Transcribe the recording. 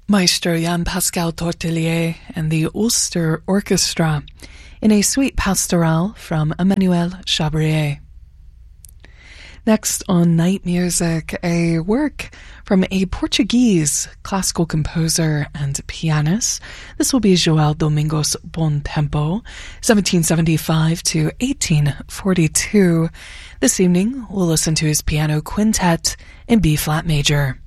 Maestro Jan-Pascal Tortelier and the Ulster Orchestra in a suite pastorale from Emmanuel Chabrier. Next on Night Music, a work from a Portuguese classical composer and pianist. This will be João Domingos Bom Tempo, 1775 to 1842. This evening, we'll listen to his piano quintet in B-flat major.